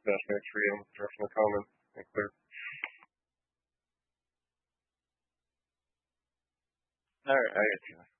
best next for you. I'm throw from the comments. Thanks, clear. All right, I got you.